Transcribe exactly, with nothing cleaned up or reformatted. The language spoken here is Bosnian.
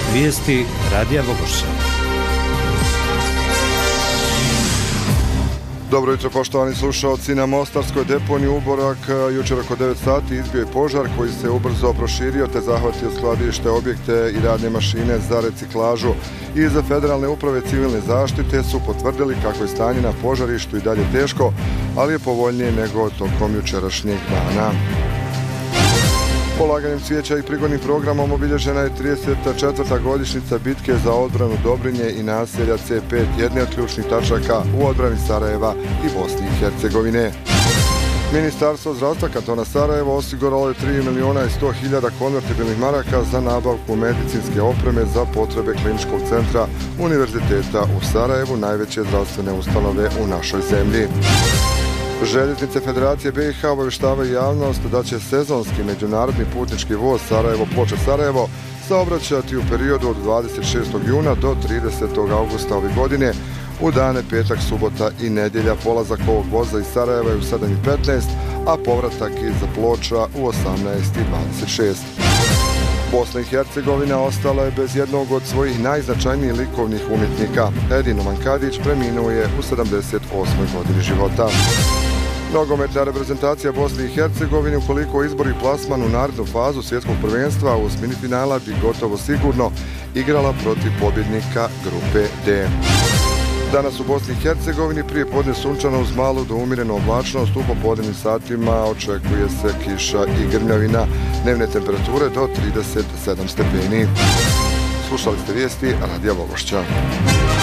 Vijesti Radija Vogošća. Dobro jutro, poštovani slušalci. Na mostarskoj deponiji Uborak jučer oko devet sati izbio je požar koji se ubrzo proširio te zahvatio skladište, objekte i radne mašine za reciklažu. Iz Federalne uprave civilne zaštite su potvrdili kako je stanje na požarištu i dalje teško, ali je povoljnije nego tokom jučerašnjeg dana. Polaganjem cvijeća i prigodnim programom obilježena je trideset četvrta godišnjica bitke za odbranu Dobrinje i naselja C pet, jedne od ključnih tačaka u odbrani Sarajeva i Bosne i Hercegovine. Ministarstvo zdravstva kantona Sarajevo osiguralo je tri miliona i sto hiljada konvertibilnih maraka za nabavku medicinske opreme za potrebe kliničkog centra Univerziteta u Sarajevu, najveće zdravstvene ustanove u našoj zemlji. Željeznice Federacije B i H obavještavaju javnost da će sezonski međunarodni putnički voz Sarajevo-Ploče-Sarajevo saobraćati u periodu od dvadeset šestog juna do tridesetog augusta ove godine u dane petak, subota i nedjelja. Polazak ovog voza iz Sarajeva je u sedam i petnaest, a povratak iz Ploča u osamnaest i dvadeset šest. Bosna i Hercegovina ostala je bez jednog od svojih najznačajnijih likovnih umjetnika. Edin Omankadić preminuo je u sedamdeset osmoj godini života. Nogometna reprezentacija Bosne i Hercegovine, ukoliko izbori plasman u narednu fazu svjetskog prvenstva, u osmini finala bi gotovo sigurno igrala protiv pobjednika grupe D. Danas u Bosni i Hercegovini prije podne sunčano uz malu do umjerenu oblačnost, u popodnevnim satima očekuje se kiša i grmljavina, dnevne temperature do trideset sedam stepeni. Slušali ste vijesti Radija Vogošća.